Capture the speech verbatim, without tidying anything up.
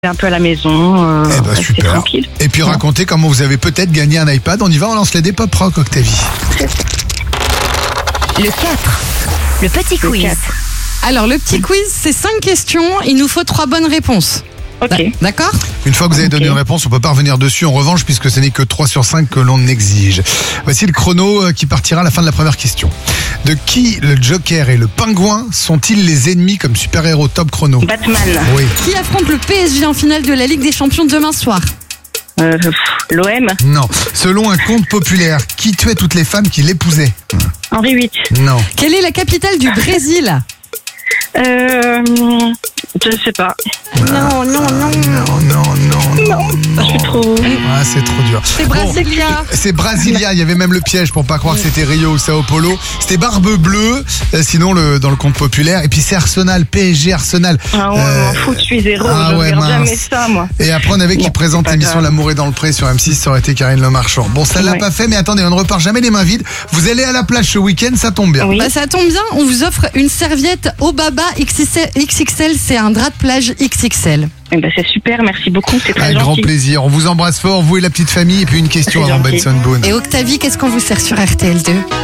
un peu à la maison, euh, Eh ben, c'est super. tranquille. Et puis racontez comment vous avez peut-être gagné un iPad. On y va, on lance les dés pop rock, Octavie. Le quatre. Le petit Le quiz. quatre. Alors, le petit quiz, c'est cinq questions. Il nous faut trois bonnes réponses. Ok. D'accord ? Une fois que vous avez donné Ok. une réponse, on peut pas revenir dessus en revanche puisque ce n'est que trois sur cinq que l'on exige. Voici le chrono euh, qui partira à la fin de la première question. De qui le Joker et le Pingouin sont-ils les ennemis comme super-héros? Top chrono. Batman, Oui. Qui affronte le P S G en finale de la Ligue des Champions demain soir ? euh, pff, l'O M, Non. Selon un conte populaire, qui tuait toutes les femmes qui l'épousaient? Henri huit. Non. Quelle est la capitale du Brésil ? Euh, je ne sais pas. Non, non, non. Non, non, non, non. Je suis trop... Ah, c'est trop dur. C'est Brasilia. C'est Brasilia, il y avait même le piège pour pas croire que c'était Rio ou Sao Paulo. C'était Barbe Bleue, euh, sinon le, dans le conte populaire. Et puis c'est Arsenal, P S G Arsenal. Ah ouais, Euh, m'en fous, je suis zéro, ah je ouais, regarde mince. jamais ça, moi. Et après on avait qui Bon, présente c'est pas l'émission grave. L'amour est dans le pré sur M six, ça aurait été Karine Le Marchand. Bon, ça l'a Ouais. pas fait, mais attendez, on ne repart jamais les mains vides. Vous allez à la plage ce week-end, ça tombe bien. Oui. Bah, ça tombe bien, on vous offre une serviette Obaba X X L, c'est un drap de plage X X L. Eh ben, c'est super, merci beaucoup, c'est très Avec grand gentil. plaisir. On vous embrasse fort, vous et la petite famille. Et puis une question C'est avant gentil. Benson Boone. Et Octavie, qu'est-ce qu'on vous sert sur R T L deux ?